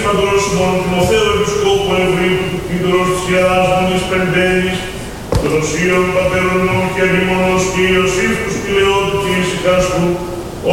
πατρός ημών Τιμοθέου Επισκόπου Ευρύου, Ιδρός της Ιεράς Μονής Πεντέλης, των Οσίων Πατέρων ημών και Αγιμονός και Ιωσήφ του Σπηλαιότου και Ησυχάστου,